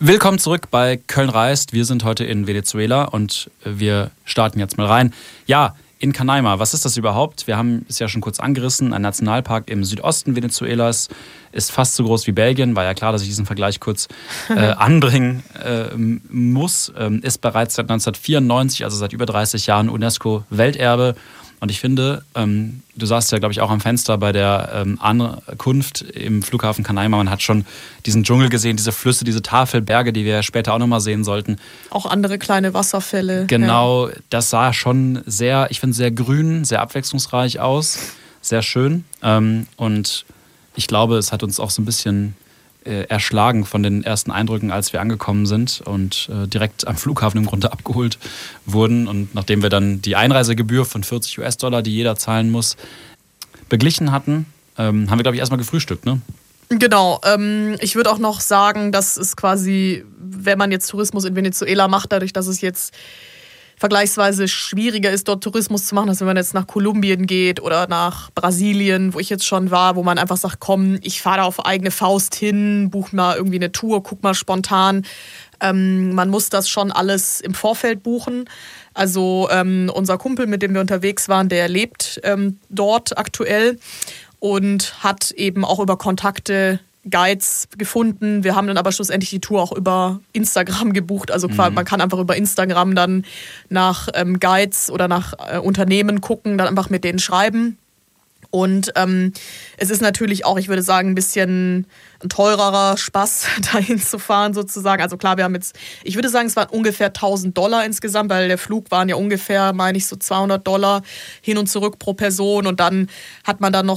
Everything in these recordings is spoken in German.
Willkommen zurück bei Köln reist. Wir sind heute in Venezuela und wir starten jetzt mal rein. Ja, in Canaima, was ist das überhaupt? Wir haben es ja schon kurz angerissen. Ein Nationalpark im Südosten Venezuelas ist fast so groß wie Belgien. War ja klar, dass ich diesen Vergleich kurz anbringen muss. Ist bereits seit 1994, also seit über 30 Jahren, UNESCO-Welterbe. Und ich finde, du saßt ja, glaube ich, auch am Fenster bei der Ankunft im Flughafen Canaima. Man hat schon diesen Dschungel gesehen, diese Flüsse, diese Tafelberge, die wir später auch nochmal sehen sollten. Auch andere kleine Wasserfälle. Genau, ja. Das sah schon sehr, ich finde, sehr grün, sehr abwechslungsreich aus. Sehr schön. Und ich glaube, es hat uns auch so ein bisschen erschlagen von den ersten Eindrücken, als wir angekommen sind und direkt am Flughafen im Grunde abgeholt wurden. Und nachdem wir dann die Einreisegebühr von $40, die jeder zahlen muss, beglichen hatten, haben wir, glaube ich, erstmal gefrühstückt, ne? Genau. Ich würde auch noch sagen, dass es quasi, wenn man jetzt Tourismus in Venezuela macht, dadurch, dass es jetzt vergleichsweise schwieriger ist, dort Tourismus zu machen, als wenn man jetzt nach Kolumbien geht oder nach Brasilien, wo ich jetzt schon war, wo man einfach sagt, komm, ich fahre da auf eigene Faust hin, buch mal irgendwie eine Tour, guck mal spontan. Man muss das schon alles im Vorfeld buchen. Also unser Kumpel, mit dem wir unterwegs waren, der lebt dort aktuell und hat eben auch über Kontakte Guides gefunden. Wir haben dann aber schlussendlich die Tour auch über Instagram gebucht. Also man kann einfach über Instagram dann nach Guides oder nach Unternehmen gucken, dann einfach mit denen schreiben. Und es ist natürlich auch, ich würde sagen, ein bisschen ein teurerer Spaß, dahin zu fahren sozusagen. Also klar, wir haben jetzt, ich würde sagen, es waren ungefähr $1.000 insgesamt, weil der Flug waren ja ungefähr, meine ich, so $200 hin und zurück pro Person. Und dann hat man dann noch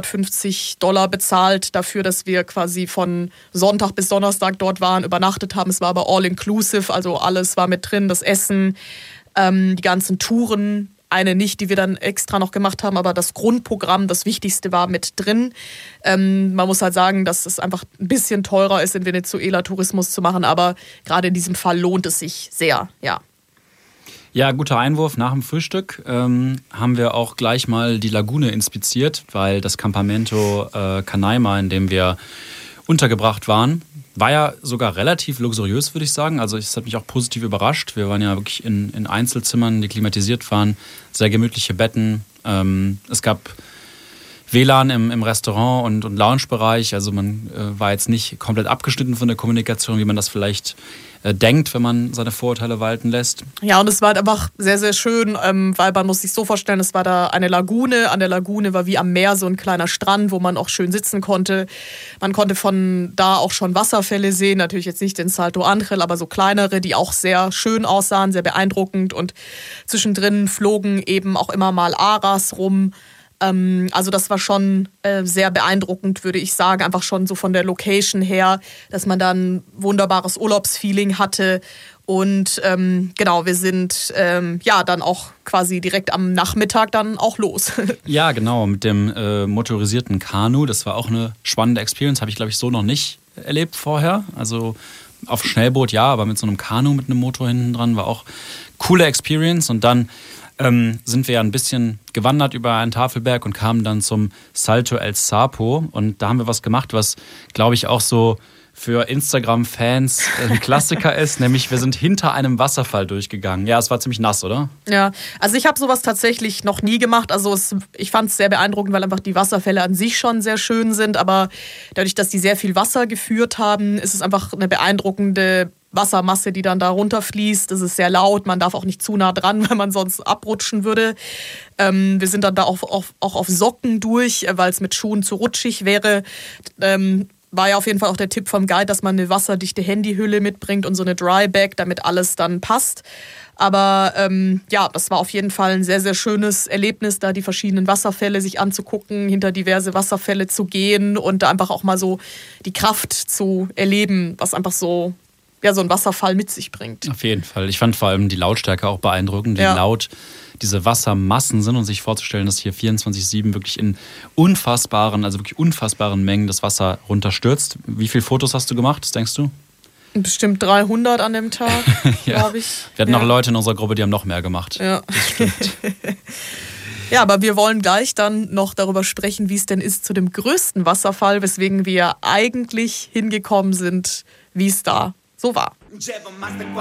$750 bezahlt dafür, dass wir quasi von Sonntag bis Donnerstag dort waren, übernachtet haben. Es war aber all-inclusive, also alles war mit drin, das Essen, die ganzen Touren. Eine nicht, die wir dann extra noch gemacht haben, aber das Grundprogramm, das Wichtigste war mit drin. Man muss halt sagen, dass es einfach ein bisschen teurer ist, in Venezuela Tourismus zu machen, aber gerade in diesem Fall lohnt es sich sehr, ja. Ja, guter Einwurf. Nach dem Frühstück haben wir auch gleich mal die Lagune inspiziert, weil das Campamento Canaima, in dem wir untergebracht waren, war ja sogar relativ luxuriös, würde ich sagen. Also es hat mich auch positiv überrascht. Wir waren ja wirklich in Einzelzimmern, die klimatisiert waren, sehr gemütliche Betten. Es gab WLAN im Restaurant und Loungebereich. Also man war jetzt nicht komplett abgeschnitten von der Kommunikation, wie man das vielleicht denkt, wenn man seine Vorurteile walten lässt. Ja, und es war halt einfach sehr, sehr schön, weil man muss sich so vorstellen, es war da eine Lagune. An der Lagune war wie am Meer so ein kleiner Strand, wo man auch schön sitzen konnte. Man konnte von da auch schon Wasserfälle sehen, natürlich jetzt nicht den Salto Ángel, aber so kleinere, die auch sehr schön aussahen, sehr beeindruckend. Und zwischendrin flogen eben auch immer mal Aras rum. Also das war schon sehr beeindruckend, würde ich sagen, einfach schon so von der Location her, dass man dann ein wunderbares Urlaubsfeeling hatte. Und genau, wir sind dann auch quasi direkt am Nachmittag dann auch los. Ja, genau, mit dem motorisierten Kanu. Das war auch eine spannende Experience, habe ich, glaube ich, so noch nicht erlebt vorher. Also auf Schnellboot ja, aber mit so einem Kanu mit einem Motor hinten dran war auch coole Experience. Und dann sind wir ja ein bisschen gewandert über einen Tafelberg und kamen dann zum Salto El Sapo. Und da haben wir was gemacht, was, glaube ich, auch so für Instagram-Fans ein Klassiker ist, nämlich wir sind hinter einem Wasserfall durchgegangen. Ja, es war ziemlich nass, oder? Ja, also ich habe sowas tatsächlich noch nie gemacht. Also ich fand es sehr beeindruckend, weil einfach die Wasserfälle an sich schon sehr schön sind. Aber dadurch, dass die sehr viel Wasser geführt haben, ist es einfach eine beeindruckende Wassermasse, die dann da runterfließt. Es ist sehr laut, man darf auch nicht zu nah dran, weil man sonst abrutschen würde. Wir sind dann da auch auf Socken durch, weil es mit Schuhen zu rutschig wäre. War ja auf jeden Fall auch der Tipp vom Guide, dass man eine wasserdichte Handyhülle mitbringt und so eine Drybag, damit alles dann passt. Aber das war auf jeden Fall ein sehr, sehr schönes Erlebnis, da die verschiedenen Wasserfälle sich anzugucken, hinter diverse Wasserfälle zu gehen und da einfach auch mal so die Kraft zu erleben, was einfach so ein Wasserfall mit sich bringt. Auf jeden Fall. Ich fand vor allem die Lautstärke auch beeindruckend, wie laut diese Wassermassen sind und sich vorzustellen, dass hier 24/7 wirklich in unfassbaren Mengen das Wasser runterstürzt. Wie viele Fotos hast du gemacht, das denkst du? Bestimmt 300 an dem Tag, glaube ich. Wir hatten noch Leute in unserer Gruppe, die haben noch mehr gemacht. Ja. Das stimmt. Ja, aber wir wollen gleich dann noch darüber sprechen, wie es denn ist zu dem größten Wasserfall, weswegen wir eigentlich hingekommen sind, wie es da so war.